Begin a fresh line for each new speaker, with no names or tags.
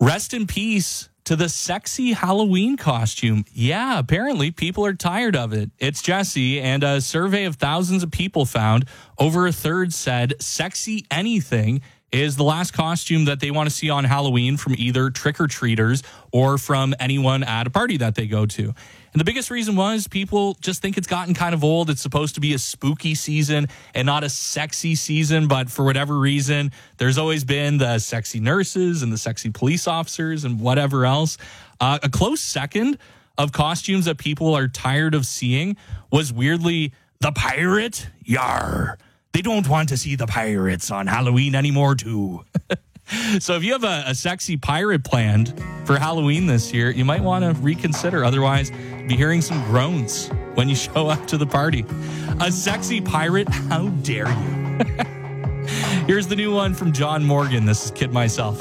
Rest in peace to the sexy Halloween costume. Yeah, apparently people are tired of it. It's Jesse, and a survey of thousands of people found over a third said sexy anything is the last costume that they want to see on Halloween from either trick-or-treaters or from anyone at a party that they go to. And the biggest reason was people just think it's gotten kind of old. It's supposed to be a spooky season and not a sexy season. But for whatever reason, there's always been the sexy nurses and the sexy police officers and whatever else. A close second of costumes that people are tired of seeing was weirdly the pirate. Yar. They don't want to see the pirates on Halloween anymore, too. So if you have a sexy pirate planned for Halloween this year, you might want to reconsider. Otherwise, be hearing some groans when you show up to the party. A sexy pirate? How dare you? Here's the new one from John Morgan. This is Kid Myself.